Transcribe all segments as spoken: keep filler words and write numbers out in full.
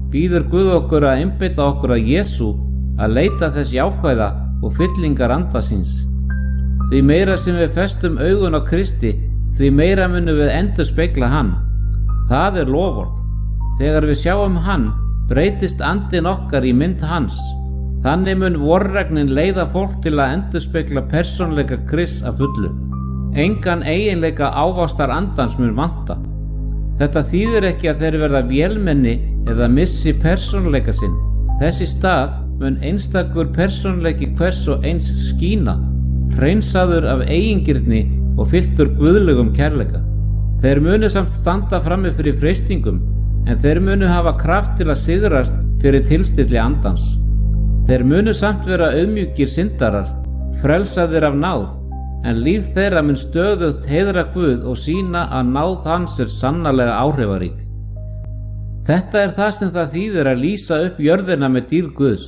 býður Guð okkur að einbeita okkur að Jesú, að leita þess jákvæða og fyllingar anda síns. Því meira sem við festum augun á Kristi, því meira munum við endurspegla hann. Það er loforð. Þegar við sjáum hann, breytist andinn okkar í mynd hans. Þannig mun vorregnin leiða fólk til að endurspegla persónleika Krists að fullu. Engan eiginleika ávastar andans mun vanta. Þetta þýðir ekki að þeir verða vélmenni eða missi persónleika sinn. Þess í stað mun einstakur persónleiki hvers og eins skína, hreinsaður af eigingirni og fylltur guðlegum kærleika. Þeir munu samt standa frammi fyrir freistingum, en þeir munu hafa kraft til að sigrast fyrir tilstilli andans. Þeir munu samt vera auðmjúkir syndarar, frelsaðir af náð, en líf þeirra mun stöðugt heiðra Guð og sýna að náð hans er sannarlega áhrifarík. Þetta er það sem það þýðir að lýsa upp jörðina með dýrð Guðs.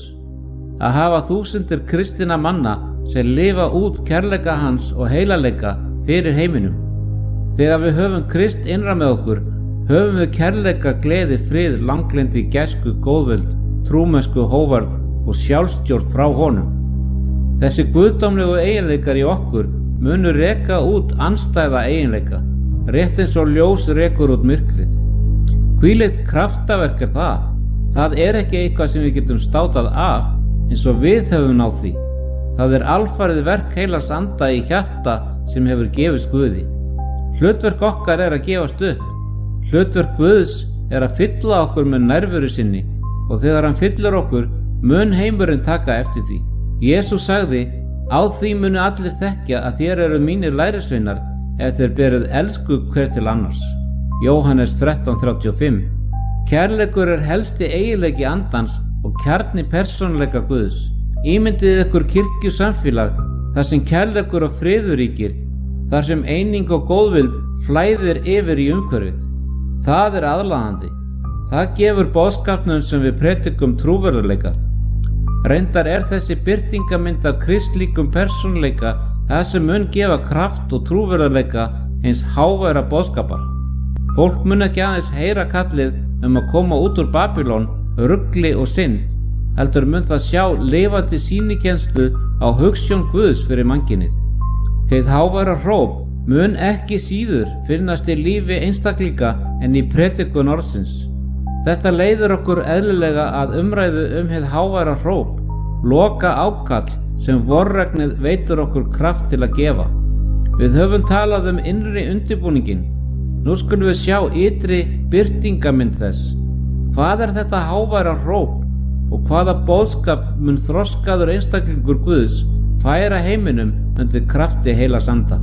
Að hafa þúsundir kristinna manna sem lifa út kærleika hans og heilaleika fyrir heiminum. Þegar við höfum Krist innra með okkur, höfum við kærleika, gleði, frið, langlindi, gæsku, góðvild, trúmennsku, hóvarð og sjálfstjórn frá honum. Þessi guðdómlegu eiginleikar í okkur munu reka út andstæða eiginleika, rétt eins og ljós rekur út myrkrið. Hvílíkt kraftaverk er það. Það er ekki eitthvað sem við getum státað af eins og við höfum náð því. Það er alfarið verk heilans anda í hjarta sem hefur gefist Guði. Hlutverk okkar er að gefast upp. Hlutverk Guðs er að fylla okkur með nærveru sinni, og þegar hann fyllir okkur, mun heimurinn taka eftir því. Jesús sagði: á því munu allir þekkja að þér eru mínir lærisveinar ef þeir berið elsku hver til annars. Jóhannes þrettán þrjátíu og fimm. Kærleikur er helsti eiginleiki andans og kjarni persónuleika Guðs. Ímyndið ykkur kirkju samfélag þar sem kærleikur og friður ríkir, þar sem eining og góðvild flæðir yfir í umhverfið. Það er aðlaðandi. Það gefur boðskapnum sem við predikum trúverðuleika. Reyndar er þessi birtingamynd af kristlíkum persónuleika það sem mun gefa kraft og trúverðuleika eins háværa boðskapar. Fólk mun ekki aðeins heyra kallið um að koma út úr Babylon, rugli og synd, heldur mun það sjá lifandi sýnikenslu á hugsjón Guðs fyrir mannkynið. Hið háværa hróp mun ekki síður finnast í lífi einstaklinga en í predikun orðsins. Þetta leiðir okkur eðlilega að umræðu um hið háværa hróp, loka ákall sem vorregnið veitur okkur kraft til að gefa. Við höfum talað um innri undirbúningin. Nú skulum við sjá ytri birtingamynd þess. Hvað er þetta háværa hróp og hvaða boðskap mun þroskaður einstaklingur Guðs færa heiminum undir krafti heilans anda?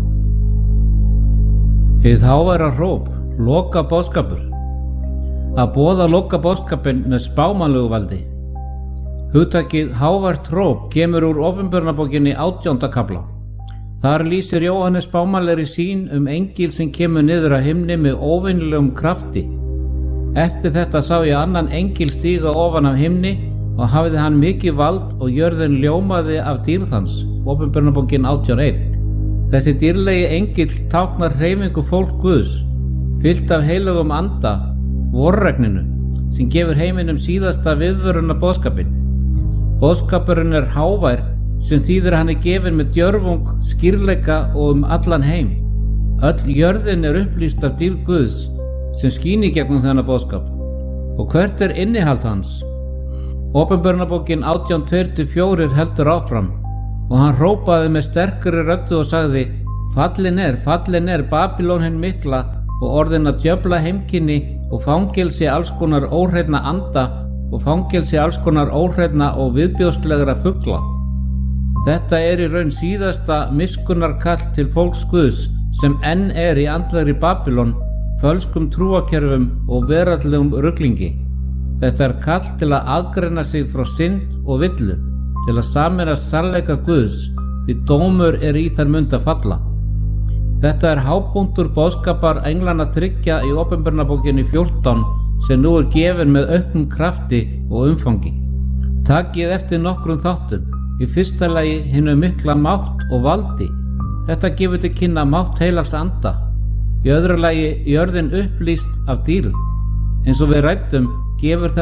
Hið háværa hróp, loka boðskapur. Að boða loka boðskapinn með spámanlegu valdi. Hugtakið hávært hróp kemur úr Opinberunarbókinni átjánda kafla. Þar lýsir Jóhannes spámanlegri sýn um engil sem kemur niður að himni með óvenjulegum krafti. Eftir þetta sá ég annan engil stíga ofan af himni og hafði hann mikið vald og jörðin ljómaði af dýrð hans. Opinberunarbókin átján eitt. Þessi dýrlegi engil táknar hreyfingu fólk Guðs, fyllt af heilögum anda, vorregninu, sem gefur heiminum síðasta viðvöruna boðskapinn. Boðskapurinn er hávær, sem þýðir hann er gefinn með djörfung, skýrleika og um allan heim. Öll jörðin er upplýst af dýrð Guðs, sem skín í gegnum þennan boðskap. Og hvert er innihald hans? Opinberunarbókin átján tvö til fjögur heldur áfram, og hann hrópaði með sterkari röddu og sagði: fallin er, fallin er Babylon hin mikla og orðin að djöfla heimkynni og fangelsi alls konar óhreinna anda og fangelsi alls konar óhreinna og viðbjóðslegra fugla. Þetta er í raun síðasta miskunnarkall til fólks Guðs sem enn er í andlegri Babylon, fölskum trúakerfum og veraldlegum ruglingi. Þetta er kall til að aðgreina sig frá synd og villu, til að sameinast sannleika Guðs, því dómur er í þær mund að falla. Þetta er hápunktur boðskapar englanna þriggja í Opinberunarbókinni fjórtán sem nú er gefin með auknum krafti og umfangi. Takið eftir nokkrum þáttum. Í fyrsta lagi hinu mikla mátt og valdi. Þetta gefur til kynna mátt heilags anda. Í öðru lagi jörðin upplýst af dýrð. Eins og við ræddum gefur þetta